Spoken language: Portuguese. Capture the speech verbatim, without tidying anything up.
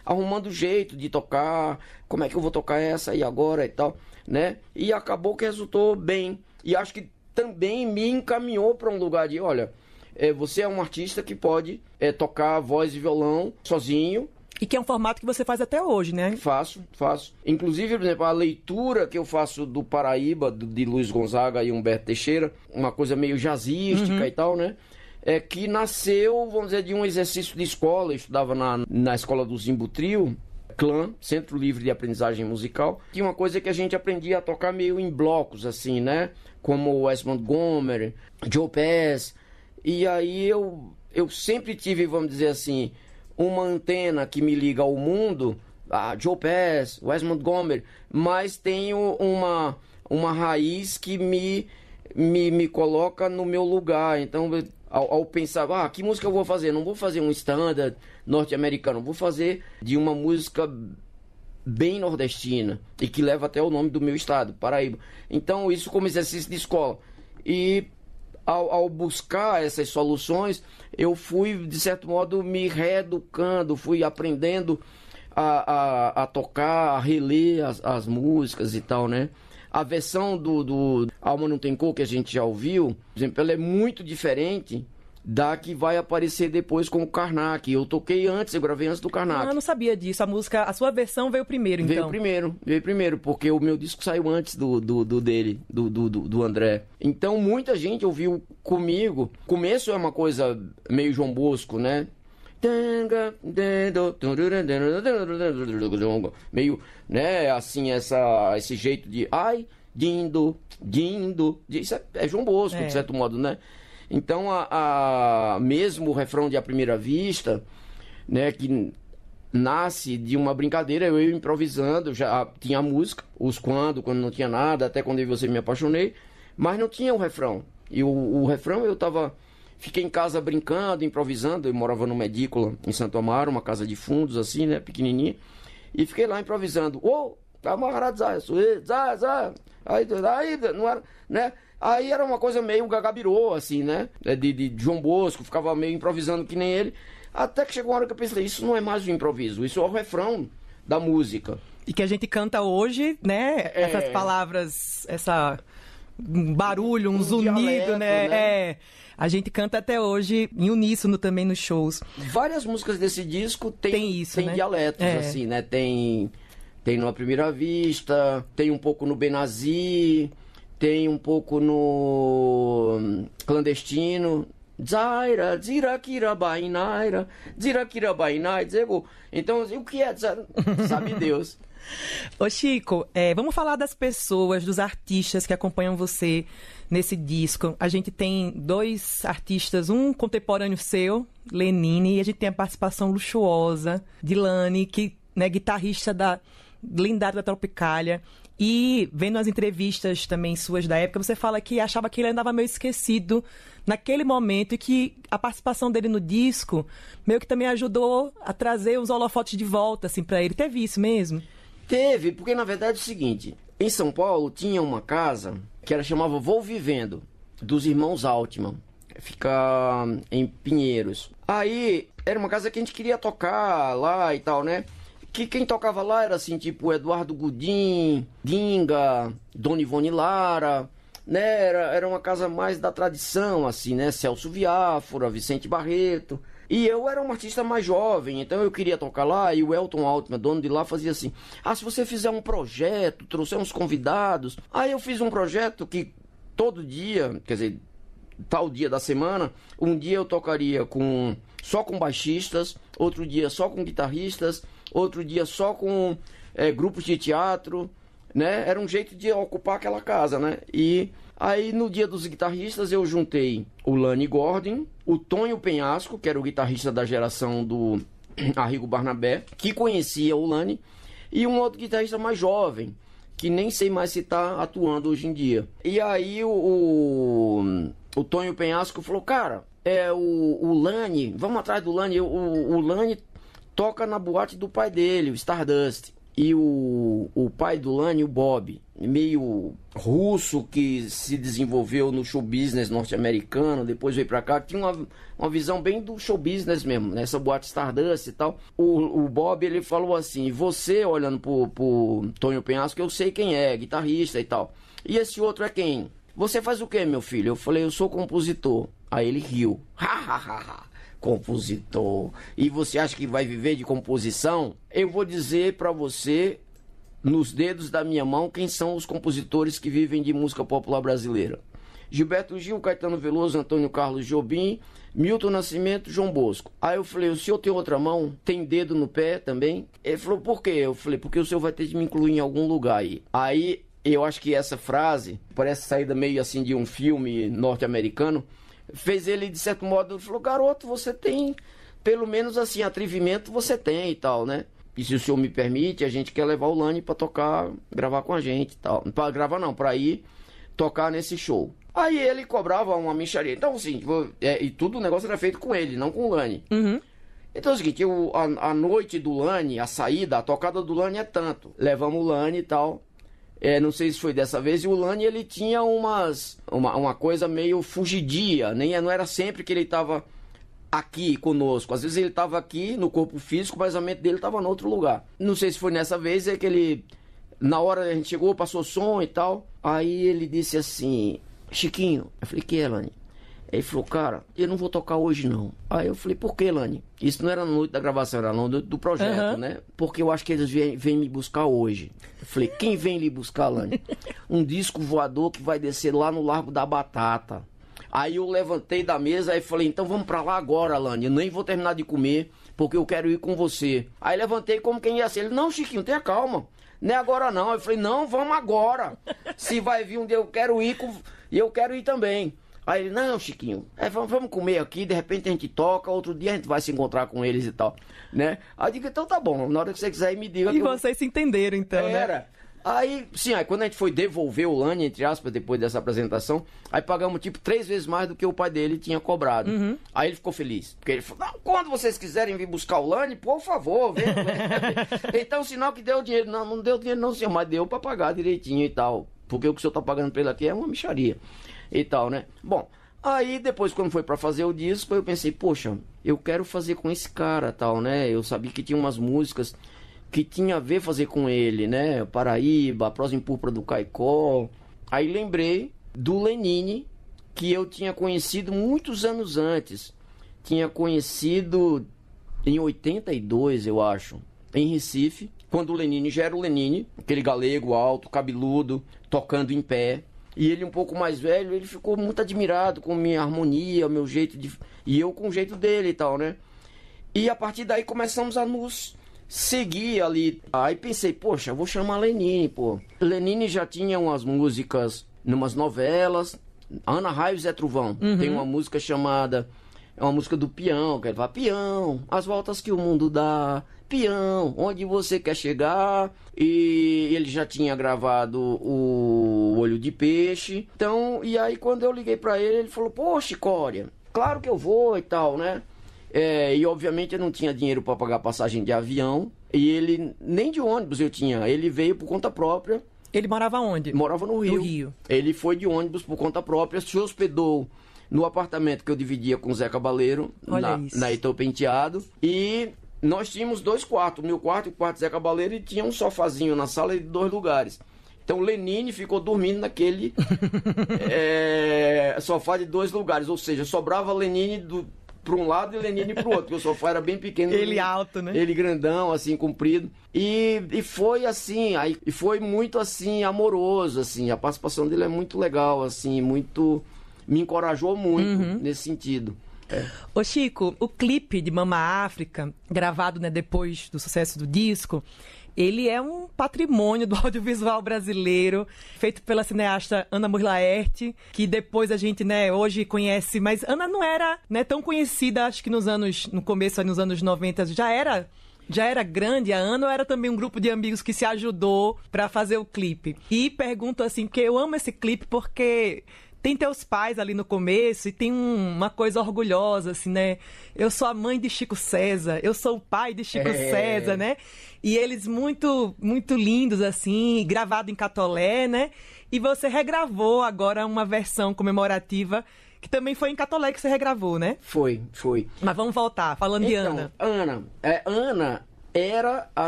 arrumando jeito de tocar, como é que eu vou tocar essa e agora e tal, né? E acabou que resultou bem. E acho que também me encaminhou para um lugar de, olha, é, você é um artista que pode é, tocar voz e violão sozinho. E que é um formato que você faz até hoje, né? Faço, faço. Inclusive, por exemplo, a leitura que eu faço do Paraíba, do, de Luiz Gonzaga e Humberto Teixeira, uma coisa meio jazzística uhum. e tal, né? É que nasceu, vamos dizer, de um exercício de escola. Eu estudava na, na escola do Zimbo Trio, Clã, Centro Livre de Aprendizagem Musical. Tinha uma coisa que a gente aprendia a tocar meio em blocos, assim, né? Como Wes Montgomery, Joe Pass. E aí eu, eu sempre tive, vamos dizer assim, uma antena que me liga ao mundo, a Joe Pass, Wes Montgomery, mas tenho uma, uma raiz que me, me, me coloca no meu lugar. Então, ao, ao pensar, ah, que música eu vou fazer? Não vou fazer um standard norte-americano, vou fazer de uma música bem nordestina e que leva até o nome do meu estado, Paraíba. Então, isso como exercício de escola. E Ao, ao buscar essas soluções, eu fui, de certo modo, me reeducando, fui aprendendo a, a, a tocar, a reler as, as músicas e tal, né? A versão do, do Alma Não Tem Cor, que a gente já ouviu, por exemplo, ela é muito diferente da que vai aparecer depois com o Karnak. Eu toquei antes, eu gravei antes do Karnak. Ah, eu não sabia disso. A música, a sua versão veio primeiro, então. Veio primeiro, veio primeiro, porque o meu disco saiu antes do, do, do dele, do, do, do André. Então muita gente ouviu comigo. Começo é uma coisa meio João Bosco, né? Meio, né, assim, essa, esse jeito de ai, dindo, dindo. Isso é, é João Bosco, é. de certo modo, né? Então, a, a, mesmo o refrão de A Primeira Vista, né, que nasce de uma brincadeira, eu ia improvisando, já tinha a música, os quando, quando não tinha nada, até quando eu e você me apaixonei, mas não tinha o refrão. E o, o refrão eu tava, fiquei em casa brincando, improvisando, eu morava numa edícula em Santo Amaro, uma casa de fundos assim, né, pequenininha, e fiquei lá improvisando. Ô, tá amarrado, Zé, Zé, Zé, aí, aí, não era, né? Aí era uma coisa meio gagabirô, assim, né? De, de João Bosco, ficava meio improvisando que nem ele. Até que chegou uma hora que eu pensei, isso não é mais um improviso, isso é o refrão da música. E que a gente canta hoje, né? É... Essas palavras, essa um barulho, um, um zunido, dialeto, né? né? É. A gente canta até hoje em uníssono também nos shows. Várias músicas desse disco tem, tem isso, tem né? dialetos, é. assim, né? Tem, tem no A Primeira Vista, tem um pouco no Benazir, tem um pouco no Clandestino. Zaira, Zirakirabainaira, Zirakirabainai, Zego. Então, o que é? Sabe Deus. Ô Chico, é, vamos falar das pessoas, dos artistas que acompanham você nesse disco. A gente tem dois artistas, um contemporâneo seu, Lenine, e a gente tem a participação luxuosa de Lani, que, né, guitarrista da lendária da Tropicália. E vendo as entrevistas também suas da época, você fala que achava que ele andava meio esquecido naquele momento e que a participação dele no disco meio que também ajudou a trazer os holofotes de volta, assim, pra ele. Teve isso mesmo? Teve, porque na verdade é o seguinte, em São Paulo tinha uma casa que era chamava Vou Vivendo, dos irmãos Altman, fica em Pinheiros. Aí era uma casa que a gente queria tocar lá e tal, né? Que quem tocava lá era assim, tipo Eduardo Gudim, Dinga, Dona Ivone Lara, né? Era, era uma casa mais da tradição, assim, né? Celso Viáfora, Vicente Barreto. E eu era um artista mais jovem, então eu queria tocar lá, e o Elton Altman, dono de lá, fazia assim, ah, se você fizer um projeto, trouxer uns convidados. Aí eu fiz um projeto que todo dia, quer dizer, tal dia da semana, um dia eu tocaria com só com baixistas, outro dia só com guitarristas, outro dia só com é, grupos de teatro, né? Era um jeito de ocupar aquela casa, né? E aí no dia dos guitarristas eu juntei o Lani Gordon, o Tonho Penhasco, que era o guitarrista da geração do Arrigo Barnabé, que conhecia o Lani, e um outro guitarrista mais jovem, que nem sei mais se está atuando hoje em dia. E aí o, o, o Tonho Penhasco falou, cara, é o, o Lani, vamos atrás do Lani, o, o Lani toca na boate do pai dele, o Stardust. e o, o pai do Lani, o Bob, meio russo, que se desenvolveu no show business norte-americano, depois veio pra cá, tinha uma, uma visão bem do show business mesmo, nessa boate Stardust e tal. O, o Bob, ele falou assim, você, olhando pro, pro Tonho Penhasco, eu sei quem é, guitarrista e tal. E esse outro é quem? Você faz o quê, meu filho? Eu falei, eu sou compositor. Aí ele riu. Ha, ha, ha, ha. Compositor. E você acha que vai viver de composição? Eu vou dizer pra você, nos dedos da minha mão, quem são os compositores que vivem de música popular brasileira. Gilberto Gil, Caetano Veloso, Antônio Carlos Jobim, Milton Nascimento, João Bosco. Aí eu falei, o senhor tem outra mão? Tem dedo no pé também? Ele falou, por quê? Eu falei, porque o senhor vai ter de me incluir em algum lugar aí. Aí eu acho que essa frase, parece saída meio assim de um filme norte-americano, fez ele, de certo modo, ele falou, garoto, você tem, pelo menos assim, atrevimento você tem e tal, né? E se o senhor me permite, a gente quer levar o Lani pra tocar, gravar com a gente e tal. Pra gravar não, pra ir tocar nesse show. Aí ele cobrava uma mixaria. Então, assim, é, e tudo o negócio era feito com ele, não com o Lani. Uhum. Então é o seguinte, eu, a, a noite do Lani, a saída, a tocada do Lani é tanto. Levamos o Lani e tal. É, não sei se foi dessa vez, e o Lani, ele tinha umas, uma, uma coisa meio fugidia, nem, não era sempre que ele estava aqui conosco, às vezes ele estava aqui no corpo físico, mas a mente dele estava em outro lugar. Não sei se foi nessa vez, é que ele, na hora a gente chegou, passou som e tal, aí ele disse assim, Chiquinho, eu falei, que é, Lani? Ele falou, cara, eu não vou tocar hoje não. Aí eu falei, por que, Lani? Isso não era na noite da gravação, era na noite do projeto, uhum. né? Porque eu acho que eles vêm, vêm me buscar hoje. Eu falei, quem vem lhe buscar, Lani? Um disco voador que vai descer lá no Largo da Batata. Aí eu levantei da mesa e falei, então vamos pra lá agora, Lani. Eu nem vou terminar de comer, porque eu quero ir com você. Aí levantei como quem ia ser. Ele, não, Chiquinho, tenha calma. Não é agora não. Eu falei, não, vamos agora. Se vai vir um dia eu quero ir com... e eu quero ir também. Aí ele, não, Chiquinho, é, vamos, vamos comer aqui, de repente a gente toca, outro dia a gente vai se encontrar com eles e tal, né? Aí eu digo, então tá bom, na hora que você quiser me diga. E que vocês eu... se entenderam, então, Era. né? Aí, sim, aí quando a gente foi devolver o Lani, entre aspas, depois dessa apresentação, aí pagamos tipo três vezes mais do que o pai dele tinha cobrado. Uhum. Aí ele ficou feliz, porque ele falou, não, quando vocês quiserem vir buscar o Lani, por favor, vem. Então, sinal que deu dinheiro. Não, não deu dinheiro não, senhor, mas deu pra pagar direitinho e tal, porque o que o senhor tá pagando pra ele aqui é uma mixaria e tal, né? Bom, aí depois quando foi pra fazer o disco, eu pensei, poxa, eu quero fazer com esse cara, tal, né? Eu sabia que tinha umas músicas que tinha a ver fazer com ele, né? Paraíba, a Prosa em Púrpura do Caicó. Aí lembrei do Lenine, que eu tinha conhecido muitos anos antes. Tinha conhecido em oitenta e dois, eu acho, em Recife, quando o Lenine já era o Lenine, aquele galego alto, cabeludo, tocando em pé. E ele um pouco mais velho, ele ficou muito admirado com minha harmonia, meu jeito de... E eu com o jeito dele e tal, né? E a partir daí começamos a nos seguir ali. Aí pensei, poxa, eu vou chamar Lenine, pô. Lenine já tinha umas músicas numas novelas. Ana Raio e Zé Trovão. Uhum. Tem uma música chamada... É uma música do peão, que ele fala, peão, as voltas que o mundo dá, peão, onde você quer chegar. E ele já tinha gravado o Olho de Peixe. Então, e aí quando eu liguei pra ele, ele falou, pô, Chicória, claro que eu vou e tal, né? É, e obviamente eu não tinha dinheiro para pagar passagem de avião. E ele, nem de ônibus eu tinha, ele veio por conta própria. Ele morava onde? Morava no Rio. No Rio. Ele foi de ônibus por conta própria, se hospedou no apartamento que eu dividia com o Zé Cabaleiro, Olha na, isso. na Heitor Penteado. E nós tínhamos dois quartos, o meu quarto e o quarto do Zé Cabaleiro, e tinha um sofazinho na sala de dois lugares. Então o Lenine ficou dormindo naquele é, sofá de dois lugares, ou seja, sobrava Lenine do, para um lado e Lenine para o outro, porque o sofá era bem pequeno. Ele alto, né? Ele grandão, assim, comprido. E, e foi assim, aí, e foi muito assim, amoroso, assim, a participação dele é muito legal, assim, muito... me encorajou muito uhum. nesse sentido. É. Ô Chico, o clipe de Mama África, gravado, né, depois do sucesso do disco, ele é um patrimônio do audiovisual brasileiro, feito pela cineasta Ana Murlaerte, que depois a gente, né, hoje conhece, mas Ana não era, né, tão conhecida, acho que nos anos, no começo, nos anos noventa, já era... Já era grande a Ana ou era também um grupo de amigos que se ajudou para fazer o clipe? E pergunto assim, porque eu amo esse clipe porque tem teus pais ali no começo e tem um, uma coisa orgulhosa, assim, né? Eu sou a mãe de Chico César, eu sou o pai de Chico É. César, né? E eles muito, muito lindos, assim, gravado em Catolé, né? E você regravou agora uma versão comemorativa que também foi em Catolé que você regravou, né? Foi, foi. Mas vamos voltar, falando de Então, Ana. Ana, é, Ana era a